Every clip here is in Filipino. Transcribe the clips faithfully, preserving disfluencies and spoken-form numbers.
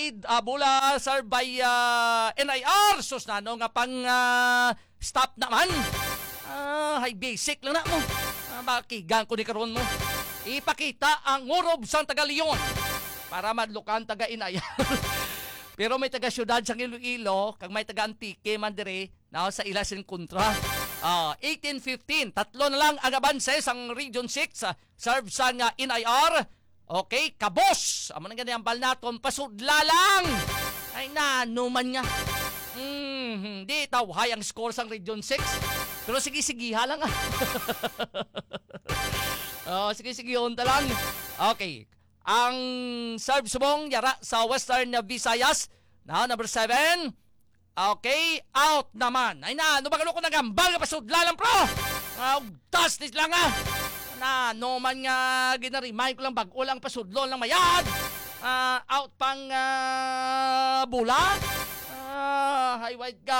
uh, bola sir by uh, N I R. Sus na no nga pang uh, stop naman. Ah, hay basic lang na mo. Ah, makigan ko ni karon mo. Ipakita ang ngurob sang taga Leon para madlukan taga Inay. Pero may taga syudad sa Iloilo, kag may taga Antique man dire, na sa ila sin kontra. Uh, eighteen fifteen, tatlo na lang ang abanse sang Region six, uh, serve sang uh, N I R. Okay, kabos. Amo nang ganyan bal naton pasudla lang. Ay nano man nga. Hmm, di taw high ang score sang Region six. Pero sige sigiha lang ah. Oh, sige sige unta lang. Okay. Ang serve subong yara sa Western Visayas. Now, number seven. Okay, out naman. Ay na, ano ba ko nagambal ka pasudla lang pro? Uh, tas this lang ah. Na, no man nga ginaremind ko lang bago lang pasudlo lang mayad. Uh, out pang uh, bula. Uh, ay wait ka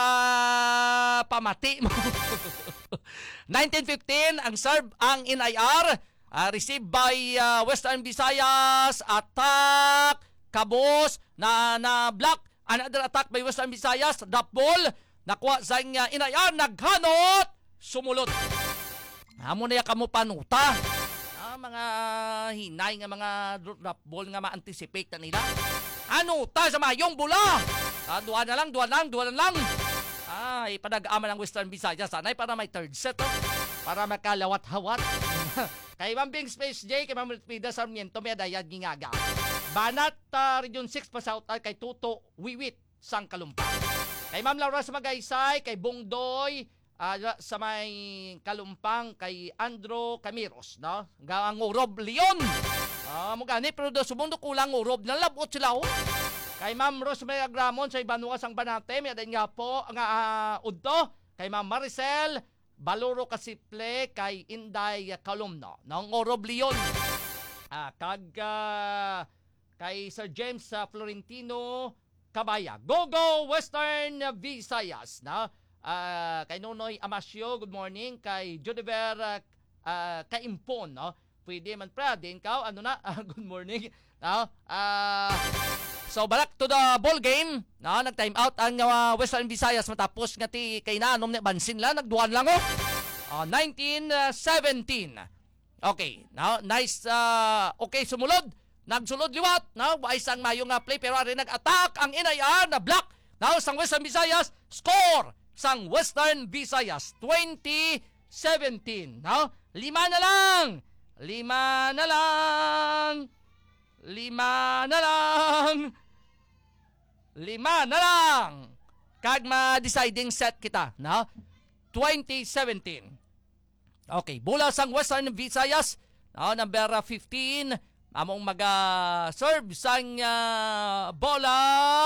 pamati mo. nineteen fifteen, ang serve ang N I R. Uh, received by uh, Western Visayas. Attack. Kabos na na block. Another attack by Western Visayas. Drop ball. Nakuha sa uh, N I R. Naghanot. Sumulot. Amo na ya kamo panuta. Ah, mga hinay nga mga drop ball nga ma-anticipate na nila. Ano ta sa mayong bula. Ah, duha na lang, duha lang, duha na lang. Ay, panag-aman ang Western Visayas. Sanay para may third set. Oh. Para makalawat-hawat. Kay Mambing Space J, kay Mamilpida Sarmiento, may adayad gingaga. Banat uh, Region six pa South kay Tuto Wiwit sang Kalumpa. Kay Ma'am Laura sa Magaysay, kay Bongdoy uh, sa may Kalumpang, kay Andro Camiros, no? Ang Urob Leon. Ah, uh, mugani pero do sumundo kulang Urob na labot sila oh. Kay Ma'am Rosemary Agramon sa Ibanuas ang Banate, may aday nga po nga uh, udto. Kay Ma'am Maricel Baluro Kasiple, kay Inday Kalumno ng Urob Leon. Ah, kag uh, kay Sir James uh, Florentino Cabaya. Go go Western Visayas, na uh, kay Nonoy Amasio, good morning. Kay Judiver uh, uh, Kaimpon, no? Pwede man pra din ka ano na uh, good morning, no? Uh, so back to the ball game, no? Nag-time out ang uh, Western Visayas matapos nga ti kay nanom ni bansin lang nagduan lang oh. Uh, nineteen seventeen. Okay, now nice uh, okay sumulod. Nagsulod liwat, no? Wa isang mayong uh, play pero ari nag-attack ang N I R na block. Now sang Western Visayas score sang Western Visayas twenty seventeen, no? Lima na lang. Lima na lang. Lima na lang. Lima na lang. Kag ma-deciding set kita, no? twenty seventeen. Okay, bola sang Western Visayas, no? Number fifteen. Among mag-serve sang uh, bola.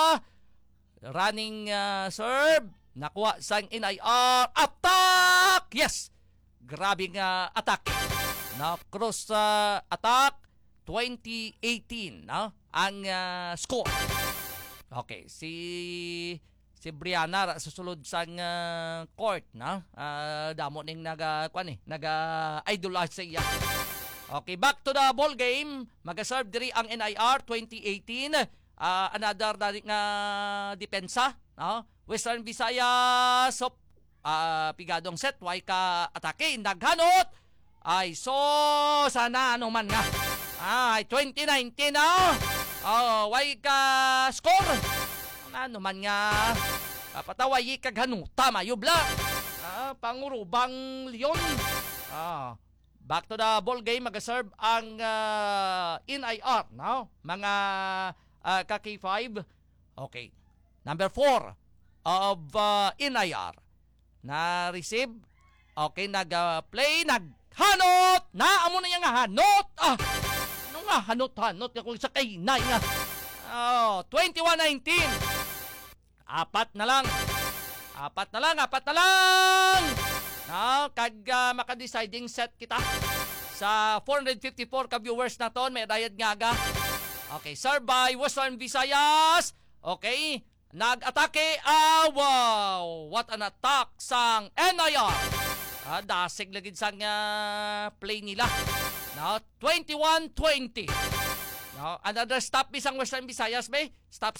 Running uh, serve. Nakuha sang N I R. Attack! Yes! Grabing uh, attack. No? Cross uh, attack. twenty eighteen. No? Ang uh, score. Okay. Si si Brianna susulod sang uh, court. No? Uh, damo ning naga, kwan eh, naga-idolize siya. Okay, back to the ball game. Mag-serve diri ang N I R twenty eighteen. Uh, another na nga depensa, no? Western Visayas so uh, pigadong set way ka atake naghanot. Ay so sana ano man nga. Ay twenty nineteen na. Oh, way ka score. Ano man nga. Pataway kag hanuta mayubla. Ah, pangurubang Leon. Ah, back to the ball game, mag-serve ang uh, N I R, no? Mga uh, ka K five. Okay. Number four of uh, N I R. Na-receive. Okay, nag-play, naghanot. Na, amo na yung hanot. Ah, ano nga, hanot-hanot. Kung sa kainay nga. Oh, twenty-one nineteen. Apat na lang. Apat na lang, apat na lang. No, kag uh, maka-deciding set kita sa four fifty-four ka viewers na ton, may dayad nga ga. Okay, serve by Western Visayas. Okay, nag-atake. Ah, wow! What an attack sang N I R. Ah, dasig lagi sang uh, play nila. No, twenty-one twenty. No, another stop isang Western Visayas, may stop